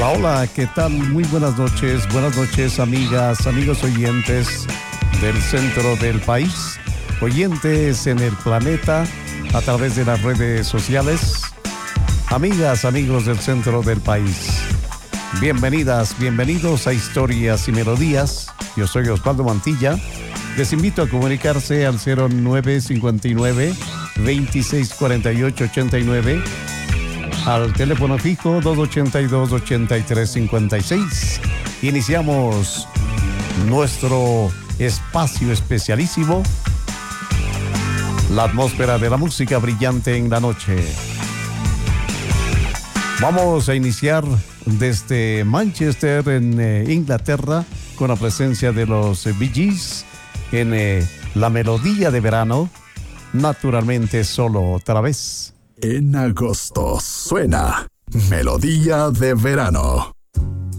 Hola, ¿qué tal? Muy buenas noches amigas, amigos oyentes del centro del país, oyentes en el planeta a través de las redes sociales, amigas, amigos del centro del país. Bienvenidas, bienvenidos a Historias y Melodías. Yo soy Osvaldo Mantilla. Les invito a comunicarse al 0959 2648 89, al teléfono fijo 282 8356. Iniciamos nuestro espacio especialísimo, la atmósfera de la música brillante en la noche. Vamos a iniciar desde Manchester, en Inglaterra, con la presencia de los Bee Gees en la melodía de verano, naturalmente solo otra vez. En agosto suena Melodía de Verano.